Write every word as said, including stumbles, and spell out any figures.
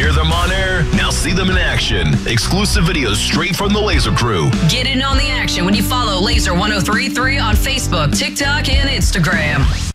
Hear them on air? Now see them in action. Exclusive videos straight from the Laser crew. Get in on the action when you follow Laser one oh three point three on Facebook, TikTok, and Instagram.